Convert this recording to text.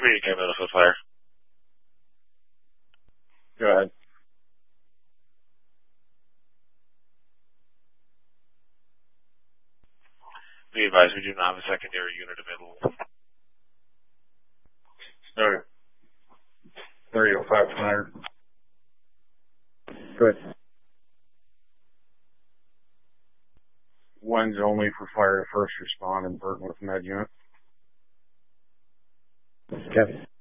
Community Care Medical Fire. Go ahead. Be advised we do not have a secondary unit available. Okay. 3005 Good. One's only for fire to first respond and Burton with med unit. Okay.